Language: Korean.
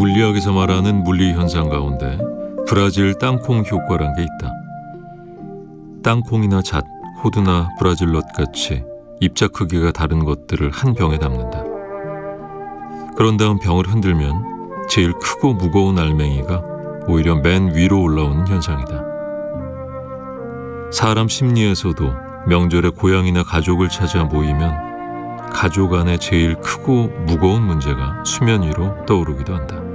물리학에서 말하는 물리 현상 가운데 브라질 땅콩 효과란 게 있다. 땅콩이나 잣, 호두나 브라질넛 같이 입자 크기가 다른 것들을 한 병에 담는다. 그런 다음 병을 흔들면 제일 크고 무거운 알맹이가 오히려 맨 위로 올라오는 현상이다. 사람 심리에서도 명절에 고향이나 가족을 찾아 모이면 가족 안에 제일 크고 무거운 문제가 수면 위로 떠오르기도 한다.